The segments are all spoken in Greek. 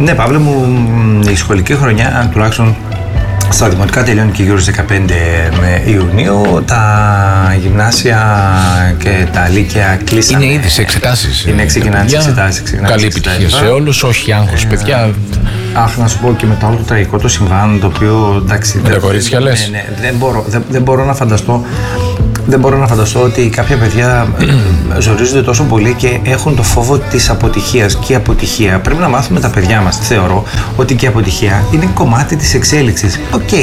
Ναι, Παύλο μου, η σχολική χρονιά τουλάχιστον στα δημοτικά τελειώνει και γύρω στις 15 Ιουνίου. Τα γυμνάσια και τα λύκεια κλείσανε. Είναι ήδη σε εξετάσεις. Είναι ξεκινάνε τις εξετάσεις. Καλή επιτυχία σε όλους, όχι άγχος, παιδιά. Αχ, να σου πω και μετά όλο το τραγικό το συμβάν, το οποίο εντάξει. Με τα κορίτσια λες. Ναι, δεν μπορώ να φανταστώ. Δεν μπορώ να φανταστώ ότι κάποια παιδιά ζορίζονται τόσο πολύ και έχουν το φόβο της αποτυχίας. Και η αποτυχία, πρέπει να μάθουμε τα παιδιά μας, θεωρώ, ότι και η αποτυχία είναι κομμάτι της εξέλιξης.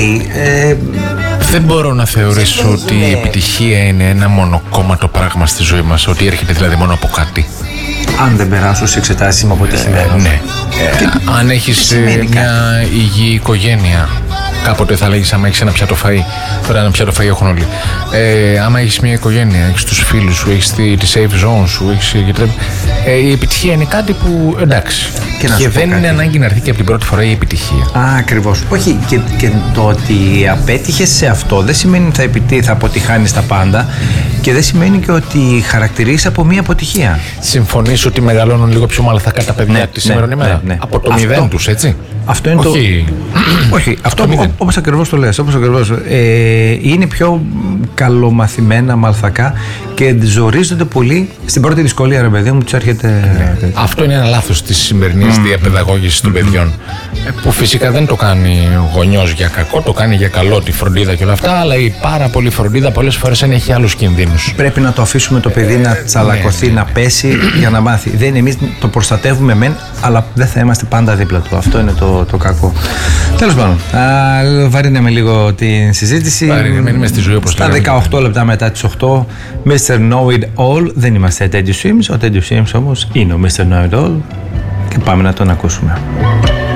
Δεν μπορώ να θεωρήσω ότι η επιτυχία είναι ένα μονοκόμματο πράγμα στη ζωή μας, ότι έρχεται δηλαδή μόνο από κάτι. Αν δεν περάσω σε εξετάσεις είμαι αποτυχημένος. Ναι. Αν έχεις μια υγιή οικογένεια, κάποτε θα λέγεις άμα έχεις ένα πιάτο φαΐ. Τώρα ένα πιάτο φαΐ έχουν όλοι. Άμα έχεις μια οικογένεια, έχεις τους φίλους σου, έχεις τη safe zone σου, η επιτυχία είναι κάτι που εντάξει. Και δεν είναι ανάγκη να έρθει και από την πρώτη φορά η επιτυχία. Ακριβώς. Όχι, και το ότι απέτυχες σε αυτό δεν σημαίνει ότι θα αποτυχάνεις τα πάντα και δεν σημαίνει και ότι χαρακτηρίζεις από μια αποτυχία. Συμφωνείς ότι μεγαλώνουν λίγο πιο μαλθακά τα παιδιά τη σημερινή ημέρα? Ναι. Από το μηδέν τους, έτσι. Αυτό είναι όχι, αυτό όπως ακριβώς το λες. Είναι πιο καλομαθημένα, μαλθακά και ζορίζονται πολύ στην πρώτη δυσκολία, ρε παιδί μου, τους έρχεται. Αυτό είναι ένα λάθος της σημερινής διαπαιδαγώγησης των παιδιών. Που φυσικά δεν το κάνει ο γονιός για κακό, το κάνει για καλό, τη φροντίδα και όλα αυτά, αλλά η πάρα πολύ φροντίδα πολλές φορές έχει άλλους κινδύνους. Πρέπει να το αφήσουμε το παιδί να τσαλακωθεί, να πέσει για να μάθει. Δεν εμείς το προστατεύουμε μεν, αλλά δεν θα είμαστε πάντα δίπλα του. Αυτό είναι το κακό. Τέλος πάντων, βαρύναμε λίγο την συζήτηση. Βαρύναμε στη ζωή, όπως στα 18 λεπτά μετά τις 8, Mr. Know It All. Δεν είμαστε Teddy Swims. Ο Teddy Swims όμως είναι ο Mr. Know It All. Και πάμε να τον ακούσουμε.